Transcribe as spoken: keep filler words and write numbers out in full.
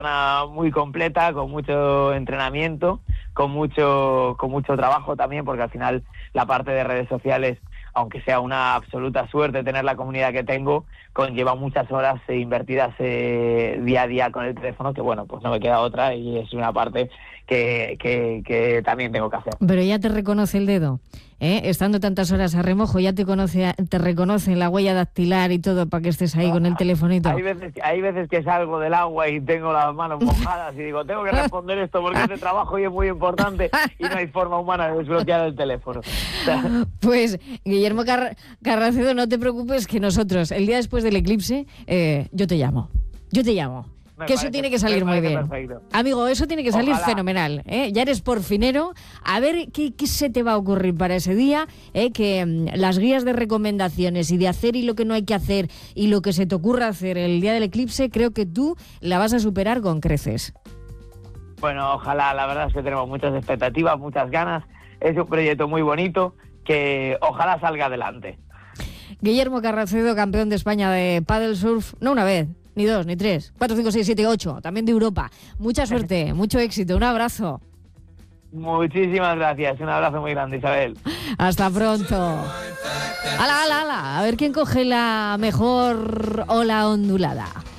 semana muy completa, con mucho entrenamiento, con mucho, con mucho trabajo también, porque al final la parte de redes sociales, aunque sea una absoluta suerte tener la comunidad que tengo, conlleva muchas horas eh, invertidas eh, día a día con el teléfono, que bueno, pues no me queda otra y es una parte que, que, que también tengo que hacer. Pero ya te reconoce el dedo, ¿eh? Estando tantas horas a remojo, ya te conoce, te reconoce la huella dactilar y todo para que estés ahí con el telefonito. Hay veces, hay veces que salgo del agua y tengo las manos mojadas y digo, tengo que responder esto porque este trabajo y es muy importante y no hay forma humana de desbloquear el teléfono. O sea, pues, Guillermo Car- Carracedo, no te preocupes que nosotros, el día después del eclipse, eh, yo te llamo. Yo te llamo. Me que parece, eso tiene que salir muy bien. Perfecto. Amigo, eso tiene que salir Ojalá. fenomenal. ¿eh? Ya eres porfinero. A ver qué, qué se te va a ocurrir para ese día. ¿eh? Que mm, las guías de recomendaciones y de hacer y lo que no hay que hacer y lo que se te ocurra hacer el día del eclipse, creo que tú la vas a superar con creces. Bueno, ojalá. La verdad es que tenemos muchas expectativas, muchas ganas. Es un proyecto muy bonito que ojalá salga adelante. Guillermo Carracedo, campeón de España de paddle surf, no una vez, ni dos, ni tres, cuatro, cinco, seis, siete, ocho, también de Europa. Mucha suerte, mucho éxito, un abrazo. Muchísimas gracias, un abrazo muy grande, Isabel. Hasta pronto. Ala, ala, ala, a ver quién coge la mejor ola ondulada.